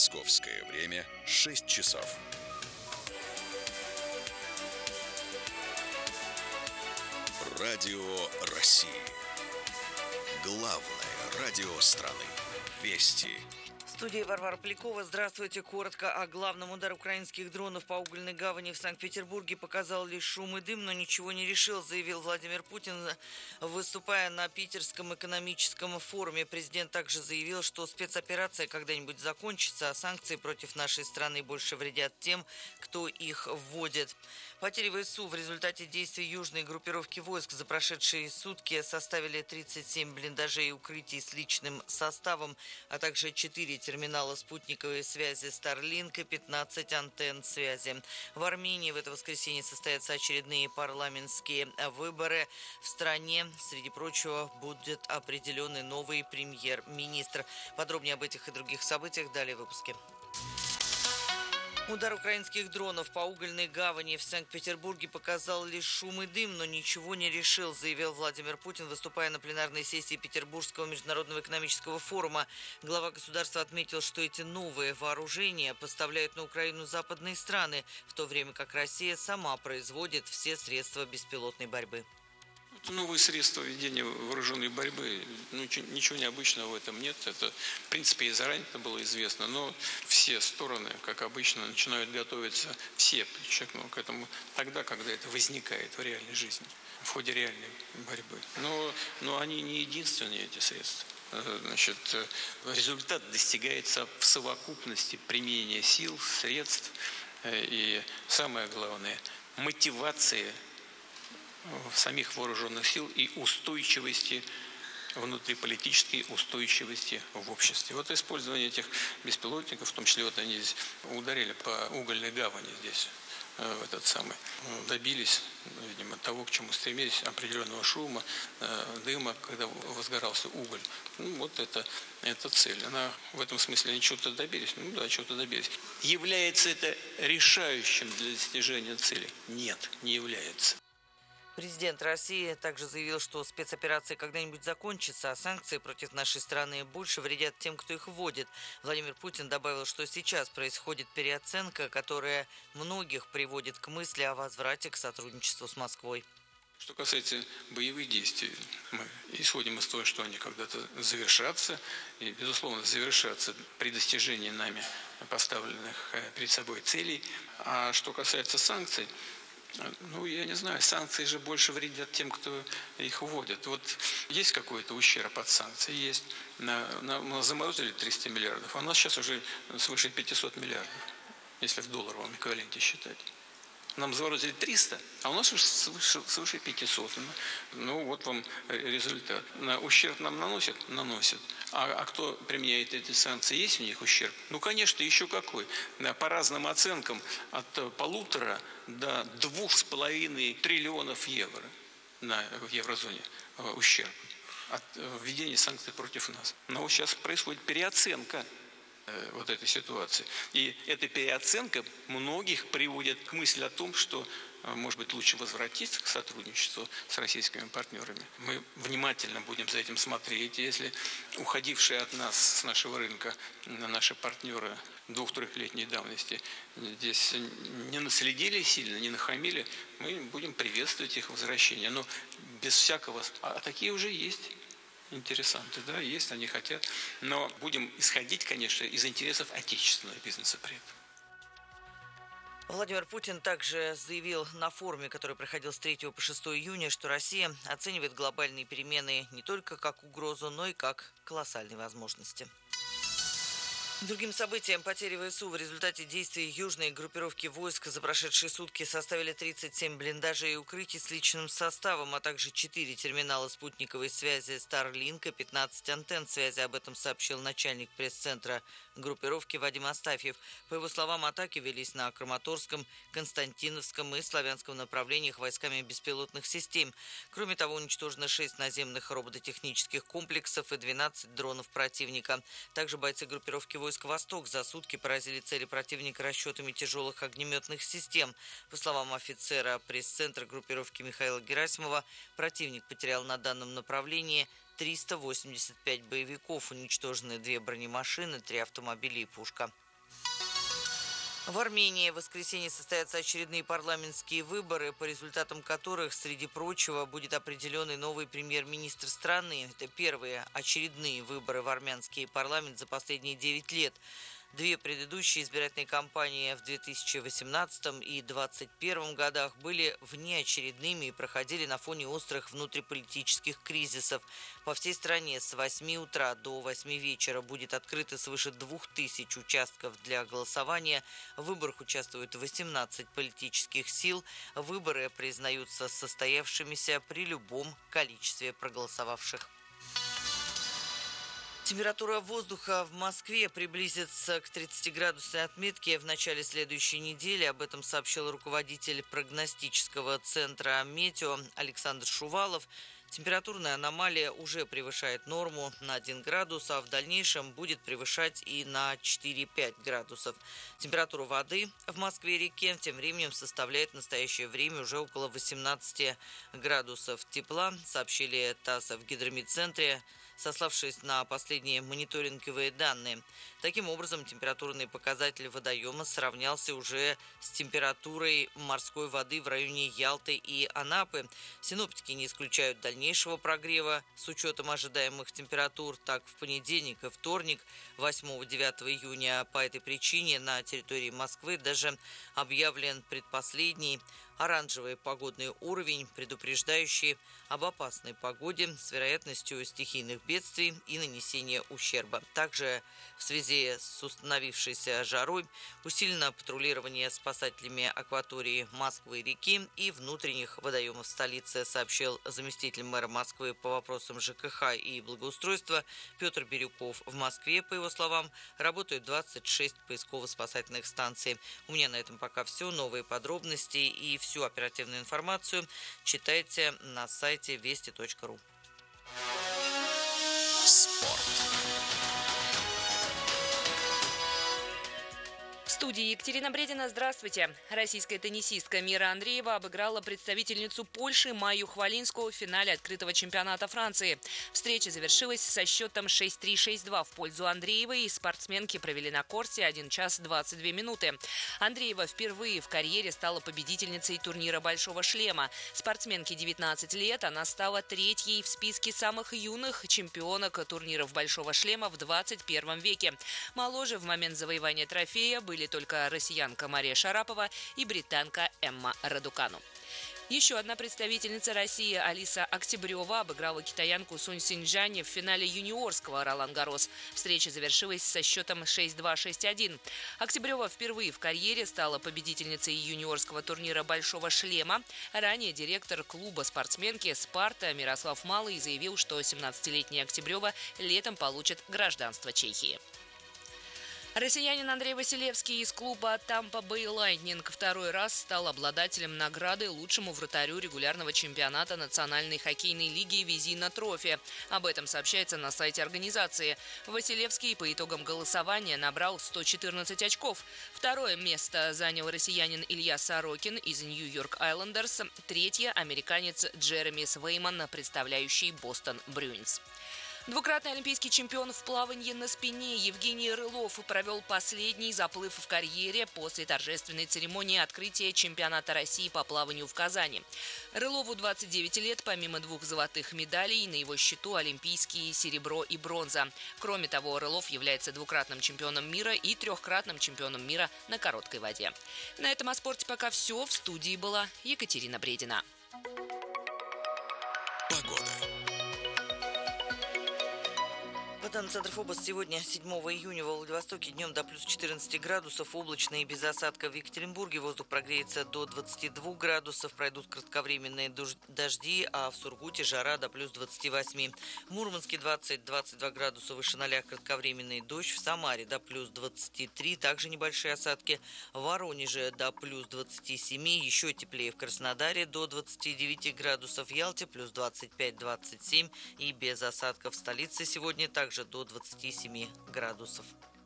Московское время 6 часов. Радио России. Главное радио страны. Вести. В студии Варвара Полякова. Здравствуйте. Коротко о главном. Удар украинских дронов по угольной гавани в Санкт-Петербурге показал лишь шум и дым, но ничего не решил, заявил Владимир Путин, выступая на Питерском экономическом форуме. Президент также заявил, что спецоперация когда-нибудь закончится, а санкции против нашей страны больше вредят тем, кто их вводит. Потери ВСУ в результате действий южной группировки войск за прошедшие сутки составили 37 блиндажей и укрытий с личным составом, а также 4 терминала спутниковой связи Starlink и 15 антенн связи. В Армении в это воскресенье состоятся очередные парламентские выборы. В стране, среди прочего, будет определен и новый премьер-министр. Подробнее об этих и других событиях далее в выпуске. Удар украинских дронов по угольной гавани в Санкт-Петербурге показал лишь шум и дым, но ничего не решил, заявил Владимир Путин, выступая на пленарной сессии Петербургского международного экономического форума. Глава государства отметил, что эти новые вооружения поставляют на Украину западные страны, в то время как Россия сама производит все средства беспилотной борьбы. Это новые средства ведения вооруженной борьбы. Ничего необычного в этом нет. Это, в принципе, и заранее это было известно. Но все стороны, как обычно, начинают готовиться, все, подчеркну, к этому тогда, когда это возникает в реальной жизни, в ходе реальной борьбы. Но они не единственные, эти средства. Значит, результат достигается в совокупности применения сил, средств и, самое главное, мотивации самих вооруженных сил и устойчивости, внутриполитической устойчивости в обществе. Вот использование этих беспилотников, в том числе вот они здесь ударили по угольной гавани здесь, добились, видимо, того, к чему стремились, определенного шума, дыма, когда возгорался уголь. Вот это цель. Она в этом смысле они чего-то добились. Чего-то добились. Является это решающим для достижения цели? Нет, не является. Президент России также заявил, что спецоперация когда-нибудь закончится, а санкции против нашей страны больше вредят тем, кто их вводит. Владимир Путин добавил, что сейчас происходит переоценка, которая многих приводит к мысли о возврате к сотрудничеству с Москвой. Что касается боевых действий, мы исходим из того, что они когда-то завершатся, и, безусловно, завершатся при достижении нами поставленных перед собой целей. А что касается санкций, я не знаю, санкции же больше вредят тем, кто их вводит. Вот есть какой-то ущерб от санкций? Есть. Мы заморозили 300 миллиардов, а у нас сейчас уже свыше 500 миллиардов, если в долларовом эквиваленте считать. Нам заморозили 300, а у нас уже свыше 500. Вот вам результат. Ущерб нам наносят? Наносят. А кто применяет эти санкции? Есть у них ущерб? Конечно, еще какой. По разным оценкам от 1,5 до 2,5 триллионов евро в еврозоне ущерб от введения санкций против нас. Но сейчас происходит переоценка вот этой ситуации. И эта переоценка многих приводит к мысли о том, что, может быть, лучше возвратиться к сотрудничеству с российскими партнерами. Мы внимательно будем за этим смотреть. Если уходившие от нас, с нашего рынка, наши партнеры 2-3-летней давности здесь не наследили сильно, не нахамили, мы будем приветствовать их возвращение. Но без всякого... А такие уже есть. Интересанты, есть, они хотят. Но будем исходить, конечно, из интересов отечественного бизнеса при этом. Владимир Путин также заявил на форуме, который проходил с 3 по 6 июня, что Россия оценивает глобальные перемены не только как угрозу, но и как колоссальные возможности. Другим событием, потери ВСУ в результате действий южной группировки войск за прошедшие сутки составили 37 блиндажей и укрытий с личным составом, а также 4 терминала спутниковой связи Starlink и 15 антенн связи. Об этом сообщил начальник пресс-центра группировки Вадим Астафьев. По его словам, атаки велись на Краматорском, Константиновском и Славянском направлениях войсками беспилотных систем. Кроме того, уничтожено 6 наземных робототехнических комплексов и 12 дронов противника. Также бойцы группировки войск «Восток» за сутки поразили цели противника расчетами тяжелых огнеметных систем. По словам офицера пресс-центра группировки Михаила Герасимова, противник потерял на данном направлении 385 боевиков, уничтожены 2 бронемашины, 3 автомобиля и пушка. В Армении в воскресенье состоятся очередные парламентские выборы, по результатам которых, среди прочего, будет определен и новый премьер-министр страны. Это первые очередные выборы в армянский парламент за последние 9 лет. Две предыдущие избирательные кампании в 2018 и 2021 годах были внеочередными и проходили на фоне острых внутриполитических кризисов. По всей стране с 8 утра до 8 вечера будет открыто свыше 2000 участков для голосования. В выборах участвуют 18 политических сил. Выборы признаются состоявшимися при любом количестве проголосовавших. Температура воздуха в Москве приблизится к 30-градусной отметке в начале следующей недели. Об этом сообщил руководитель прогностического центра «Метео» Александр Шувалов. Температурная аномалия уже превышает норму на 1 градус, а в дальнейшем будет превышать и на 4-5 градусов. Температура воды в Москве-реке тем временем составляет в настоящее время уже около 18 градусов тепла, сообщили ТАСС в гидромедцентре, сославшись на последние мониторинговые данные. Таким образом, температурный показатель водоема сравнялся уже с температурой морской воды в районе Ялты и Анапы. Синоптики не исключают дальнейшего прогрева с учетом ожидаемых температур. Так, в понедельник и вторник, 8-9 июня, по этой причине на территории Москвы даже объявлен предпоследний оранжевый погодный уровень, предупреждающий об опасной погоде с вероятностью стихийных бедствий и нанесения ущерба. Также в связи с установившейся жарой усилено патрулирование спасателями акватории Москвы-реки и внутренних водоемов столицы, сообщил заместитель мэра Москвы по вопросам ЖКХ и благоустройства Петр Бирюков. В Москве, по его словам, работают 26 поисково-спасательных станций. У меня на этом пока все. Новые подробности и всю оперативную информацию читайте на сайте вести.ру. Спорт. В студии Екатерина Бредина. Здравствуйте. Российская теннисистка Мира Андреева обыграла представительницу Польши Майю Хвалинскую в финале открытого чемпионата Франции. Встреча завершилась со счетом 6-3, 6-2 в пользу Андреевой, и спортсменки провели на корте 1 час 22 минуты. Андреева впервые в карьере стала победительницей турнира «Большого шлема». Спортсменке 19 лет, она стала третьей в списке самых юных чемпионок турниров «Большого шлема» в 21 веке. Моложе в момент завоевания трофея были только россиянка Мария Шарапова и британка Эмма Радукану. Еще одна представительница России Алиса Октябрева обыграла китаянку Сунь Синьчжань в финале юниорского Ролан-Гаррос. Встреча завершилась со счетом 6-2, 6-1. Октябрева впервые в карьере стала победительницей юниорского турнира «Большого шлема». Ранее директор клуба спортсменки «Спарта» Мирослав Малый заявил, что 17-летняя Октябрева летом получит гражданство Чехии. Россиянин Андрей Василевский из клуба Tampa Bay Lightning второй раз стал обладателем награды лучшему вратарю регулярного чемпионата Национальной хоккейной лиги «Визина Трофи». Об этом сообщается на сайте организации. Василевский по итогам голосования набрал 114 очков. Второе место занял россиянин Илья Сорокин из Нью-Йорк Айлендерс. Третье – американец Джереми Свейман, представляющий Бостон Брюинс. Двукратный олимпийский чемпион в плавании на спине Евгений Рылов провел последний заплыв в карьере после торжественной церемонии открытия чемпионата России по плаванию в Казани. Рылову 29 лет, помимо 2 золотых медалей, на его счету олимпийские серебро и бронза. Кроме того, Рылов является двукратным чемпионом мира и 3-кратным чемпионом мира на короткой воде. На этом о спорте пока все. В студии была Екатерина Бредина. Погода. По данным Центра ФОБОС, сегодня, 7 июня, во Владивостоке днем до плюс 14 градусов, облачно и без осадков. В Екатеринбурге воздух прогреется до 22 градусов, пройдут кратковременные дожди, а в Сургуте жара до плюс 28. В Мурманске 20-22 градуса выше 0, кратковременный дождь. В Самаре до плюс 23, также небольшие осадки. В Воронеже до плюс 27, еще теплее в Краснодаре до 29 градусов. В Ялте плюс 25-27 и без осадков. В столице сегодня также до 27 градусов.